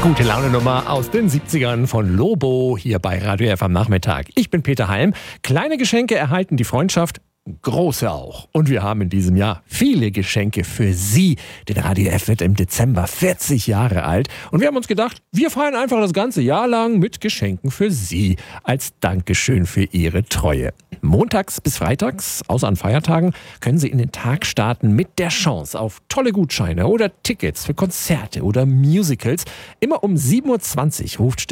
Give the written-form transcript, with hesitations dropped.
Gute Laune Nummer aus den 70ern von Lobo hier bei Radio F am Nachmittag. Ich bin Peter Heim. Kleine Geschenke erhalten die Freundschaft, große auch. Und wir haben in diesem Jahr viele Geschenke für Sie. Denn Radio F wird im Dezember 40 Jahre alt. Und wir haben uns gedacht, wir feiern einfach das ganze Jahr lang mit Geschenken für Sie. Als Dankeschön für Ihre Treue. Montags bis freitags, außer an Feiertagen, können Sie in den Tag starten mit der Chance auf tolle Gutscheine oder Tickets für Konzerte oder Musicals. Immer um 7.20 Uhr ruft